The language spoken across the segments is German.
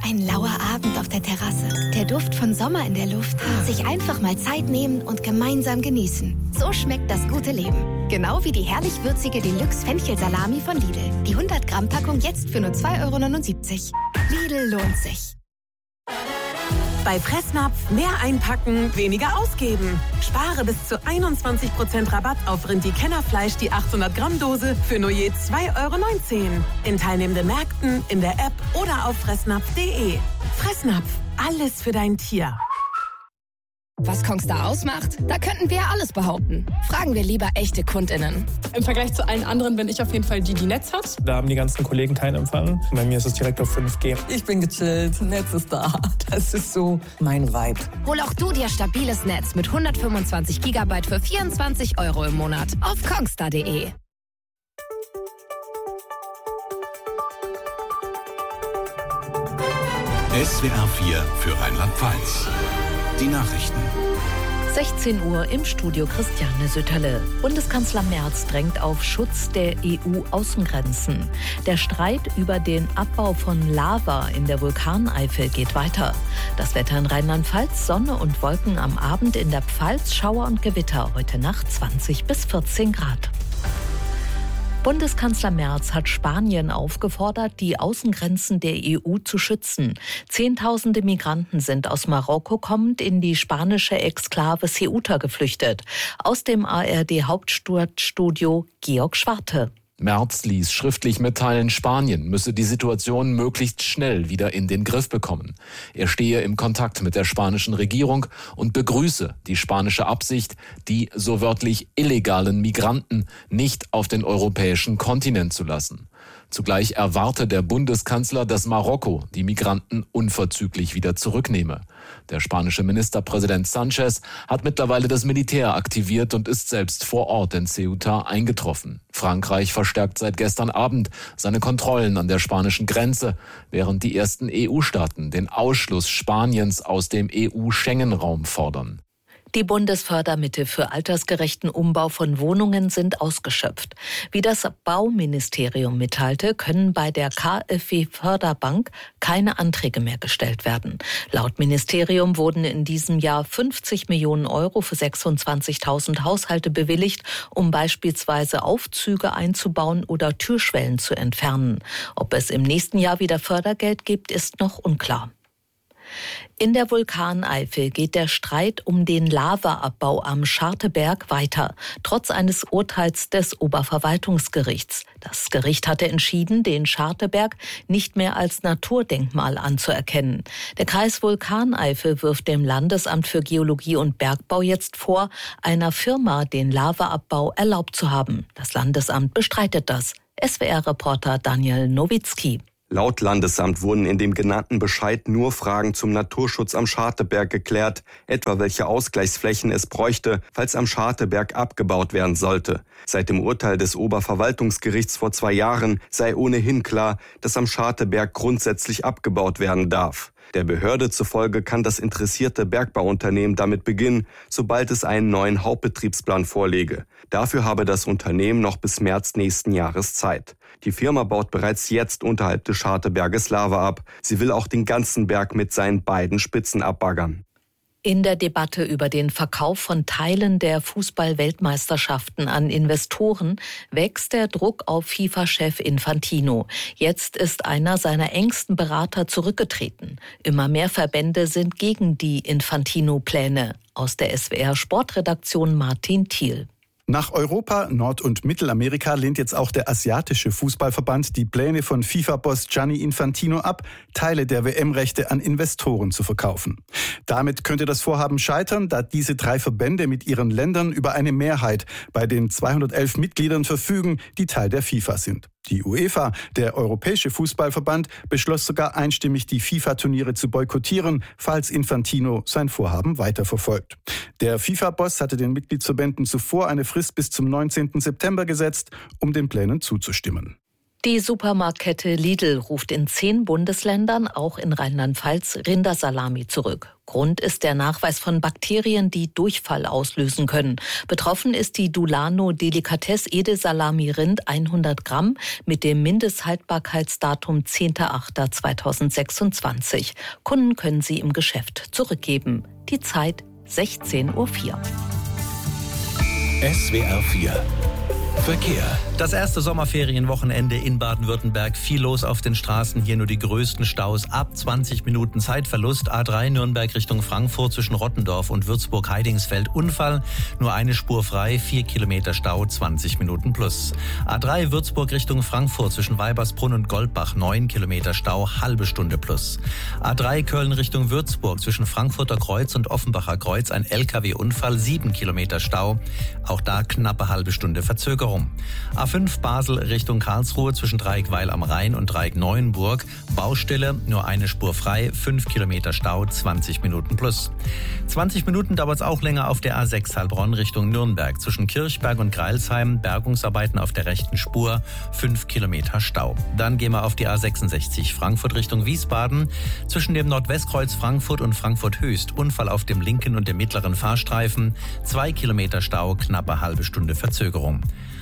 Ein lauer Abend auf der Terrasse. Der Duft von Sommer in der Luft. Sich einfach mal Zeit nehmen und gemeinsam genießen. So schmeckt das gute Leben. Genau wie die herrlich würzige Deluxe-Fenchel-Salami von Lidl. Die 100-Gramm-Packung jetzt für nur 2,79 €. Lidl lohnt sich. Bei Fressnapf mehr einpacken, weniger ausgeben. Spare bis zu 21% Rabatt auf Rindi-Kennerfleisch die 800-Gramm-Dose für nur je 2,19 € in teilnehmenden Märkten, in der App oder auf fressnapf.de. Fressnapf, alles für dein Tier. Was Kongstar ausmacht? Da könnten wir alles behaupten. Fragen wir lieber echte KundInnen. Im Vergleich zu allen anderen bin ich auf jeden Fall die Netz hat. Da haben die ganzen Kollegen keinen Empfang. Bei mir ist es direkt auf 5G. Ich bin gechillt, Netz ist da. Das ist so mein Vibe. Hol auch du dir stabiles Netz mit 125 GB für 24 € im Monat auf kongstar.de. SWR 4 für Rheinland-Pfalz. Die Nachrichten. 16 Uhr im Studio Christiane Sütterle. Bundeskanzler Merz drängt auf Schutz der EU-Außengrenzen. Der Streit über den Abbau von Lava in der Vulkaneifel geht weiter. Das Wetter in Rheinland-Pfalz: Sonne und Wolken am Abend, in der Pfalz Schauer und Gewitter. Heute Nacht 20 bis 14 Grad. Bundeskanzler Merz hat Spanien aufgefordert, die Außengrenzen der EU zu schützen. Zehntausende Migranten sind aus Marokko kommend in die spanische Exklave Ceuta geflüchtet. Aus dem ARD-Hauptstadtstudio Georg Schwarte. Merz ließ schriftlich mitteilen, Spanien müsse die Situation möglichst schnell wieder in den Griff bekommen. Er stehe im Kontakt mit der spanischen Regierung und begrüße die spanische Absicht, die so wörtlich illegalen Migranten nicht auf den europäischen Kontinent zu lassen. Zugleich erwarte der Bundeskanzler, dass Marokko die Migranten unverzüglich wieder zurücknehme. Der spanische Ministerpräsident Sánchez hat mittlerweile das Militär aktiviert und ist selbst vor Ort in Ceuta eingetroffen. Frankreich verstärkt seit gestern Abend seine Kontrollen an der spanischen Grenze, während die ersten EU-Staaten den Ausschluss Spaniens aus dem EU-Schengen-Raum fordern. Die Bundesfördermittel für altersgerechten Umbau von Wohnungen sind ausgeschöpft. Wie das Bauministerium mitteilte, können bei der KfW-Förderbank keine Anträge mehr gestellt werden. Laut Ministerium wurden in diesem Jahr 50 Millionen € für 26.000 Haushalte bewilligt, um beispielsweise Aufzüge einzubauen oder Türschwellen zu entfernen. Ob es im nächsten Jahr wieder Fördergeld gibt, ist noch unklar. In der Vulkaneifel geht der Streit um den Lavaabbau am Scharteberg weiter, trotz eines Urteils des Oberverwaltungsgerichts. Das Gericht hatte entschieden, den Scharteberg nicht mehr als Naturdenkmal anzuerkennen. Der Kreis Vulkaneifel wirft dem Landesamt für Geologie und Bergbau jetzt vor, einer Firma den Lavaabbau erlaubt zu haben. Das Landesamt bestreitet das. SWR-Reporter Daniel Nowitzki. Laut Landesamt wurden in dem genannten Bescheid nur Fragen zum Naturschutz am Scharteberg geklärt, etwa welche Ausgleichsflächen es bräuchte, falls am Scharteberg abgebaut werden sollte. Seit dem Urteil des Oberverwaltungsgerichts vor 2 Jahren sei ohnehin klar, dass am Scharteberg grundsätzlich abgebaut werden darf. Der Behörde zufolge kann das interessierte Bergbauunternehmen damit beginnen, sobald es einen neuen Hauptbetriebsplan vorlege. Dafür habe das Unternehmen noch bis März nächsten Jahres Zeit. Die Firma baut bereits jetzt unterhalb des Scharteberges Lava ab. Sie will auch den ganzen Berg mit seinen beiden Spitzen abbaggern. In der Debatte über den Verkauf von Teilen der Fußball-Weltmeisterschaften an Investoren wächst der Druck auf FIFA-Chef Infantino. Jetzt ist einer seiner engsten Berater zurückgetreten. Immer mehr Verbände sind gegen die Infantino-Pläne. Aus der SWR-Sportredaktion Martin Thiel. Nach Europa, Nord- und Mittelamerika lehnt jetzt auch der asiatische Fußballverband die Pläne von FIFA-Boss Gianni Infantino ab, Teile der WM-Rechte an Investoren zu verkaufen. Damit könnte das Vorhaben scheitern, da diese 3 Verbände mit ihren Ländern über eine Mehrheit bei den 211 Mitgliedern verfügen, die Teil der FIFA sind. Die UEFA, der Europäische Fußballverband, beschloss sogar einstimmig, die FIFA-Turniere zu boykottieren, falls Infantino sein Vorhaben weiterverfolgt. Der FIFA-Boss hatte den Mitgliedsverbänden zuvor eine Frist bis zum 19. September gesetzt, um den Plänen zuzustimmen. Die Supermarktkette Lidl ruft in 10 Bundesländern, auch in Rheinland-Pfalz, Rindersalami zurück. Grund ist der Nachweis von Bakterien, die Durchfall auslösen können. Betroffen ist die Dulano Delikatesse Edelsalami Rind 100 Gramm mit dem Mindesthaltbarkeitsdatum 10.08.2026. Kunden können sie im Geschäft zurückgeben. Die Zeit 16.04 Uhr. SWR 4 Verkehr. Das erste Sommerferienwochenende in Baden-Württemberg. Viel los auf den Straßen. Hier nur die größten Staus. Ab 20 Minuten Zeitverlust. A3 Nürnberg Richtung Frankfurt zwischen Rottendorf und Würzburg-Heidingsfeld. Unfall. Nur eine Spur frei. 4 Kilometer Stau. 20 Minuten plus. A3 Würzburg Richtung Frankfurt zwischen Weibersbrunn und Goldbach. 9 Kilometer Stau. Halbe Stunde plus. A3 Köln Richtung Würzburg zwischen Frankfurter Kreuz und Offenbacher Kreuz. Ein LKW-Unfall. 7 Kilometer Stau. Auch da knappe halbe Stunde Verzögerung. A5 Basel Richtung Karlsruhe zwischen Dreieckweil am Rhein und Dreieck Neuenburg. Baustelle, nur eine Spur frei, 5 Kilometer Stau, 20 Minuten plus. 20 Minuten dauert es auch länger auf der A6 Heilbronn Richtung Nürnberg. Zwischen Kirchberg und Greilsheim, Bergungsarbeiten auf der rechten Spur, 5 Kilometer Stau. Dann gehen wir auf die A66 Frankfurt Richtung Wiesbaden. Zwischen dem Nordwestkreuz Frankfurt und Frankfurt Höchst. Unfall auf dem linken und dem mittleren Fahrstreifen. 2 Kilometer Stau, knappe halbe Stunde Verzögerung.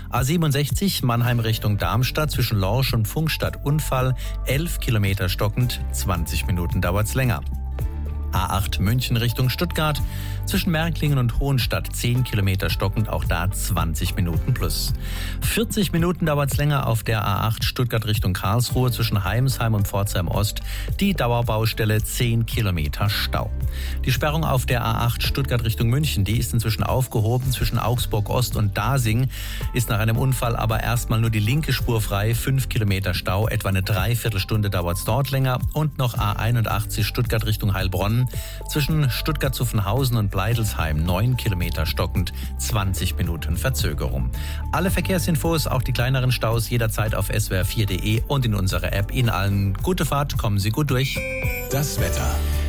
A67 Mannheim Richtung Darmstadt zwischen Lorsch und Pfungstadt. Unfall, 11 Kilometer stockend, 20 Minuten dauert's länger. A8 München Richtung Stuttgart zwischen Märklingen und Hohenstadt 10 Kilometer stockend, auch da 20 Minuten plus. 40 Minuten dauert's länger auf der A8 Stuttgart Richtung Karlsruhe zwischen Heimsheim und Pforzheim Ost. Die Dauerbaustelle 10 Kilometer Stau. Die Sperrung auf der A8 Stuttgart Richtung München, die ist inzwischen aufgehoben zwischen Augsburg Ost und Dasing. Ist nach einem Unfall aber erstmal nur die linke Spur frei, 5 Kilometer Stau, etwa eine Dreiviertelstunde dauert's dort länger. Und noch A81 Stuttgart Richtung Heilbronn zwischen Stuttgart-Zuffenhausen und Bleidelsheim 9 Kilometer stockend, 20 Minuten Verzögerung. Alle Verkehrsinfos, auch die kleineren Staus, jederzeit auf swr4.de und in unserer App. Ihnen allen gute Fahrt, kommen Sie gut durch. Das Wetter.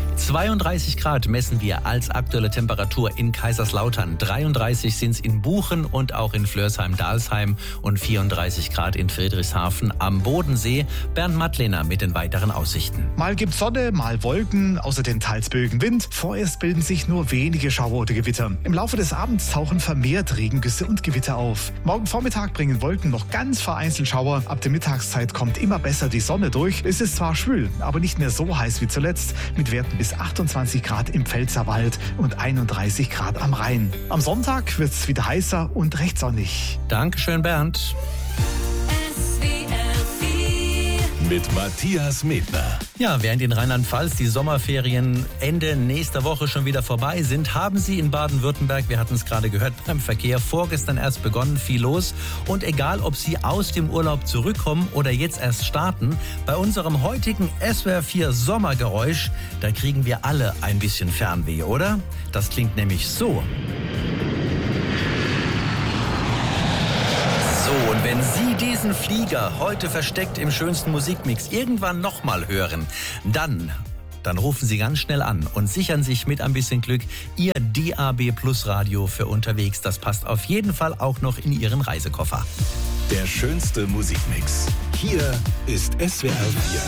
32 Grad messen wir als aktuelle Temperatur in Kaiserslautern. 33 sind es in Buchen und auch in Flörsheim-Dalsheim und 34 Grad in Friedrichshafen am Bodensee. Bernd Mattlehner mit den weiteren Aussichten. Mal gibt's Sonne, mal Wolken, außerdem teils böigen Wind. Vorerst bilden sich nur wenige Schauer oder Gewitter. Im Laufe des Abends tauchen vermehrt Regengüsse und Gewitter auf. Morgen Vormittag bringen Wolken noch ganz vereinzelt Schauer. Ab der Mittagszeit kommt immer besser die Sonne durch. Es ist zwar schwül, aber nicht mehr so heiß wie zuletzt, mit Werten bis 28 Grad im Pfälzerwald und 31 Grad am Rhein. Am Sonntag wird es wieder heißer und recht sonnig. Dankeschön, Bernd. Mit Matthias Medner. Ja, während in Rheinland-Pfalz die Sommerferien Ende nächster Woche schon wieder vorbei sind, haben sie in Baden-Württemberg, wir hatten es gerade gehört, beim Verkehr vorgestern erst begonnen, viel los. Und egal, ob Sie aus dem Urlaub zurückkommen oder jetzt erst starten, bei unserem heutigen SWR4 Sommergeräusch, da kriegen wir alle ein bisschen Fernweh, oder? Das klingt nämlich so. So, und wenn Sie diesen Flieger heute versteckt im schönsten Musikmix irgendwann nochmal hören, dann rufen Sie ganz schnell an und sichern sich mit ein bisschen Glück Ihr DAB Plus Radio für unterwegs. Das passt auf jeden Fall auch noch in Ihren Reisekoffer. Der schönste Musikmix. Hier ist SWR 4.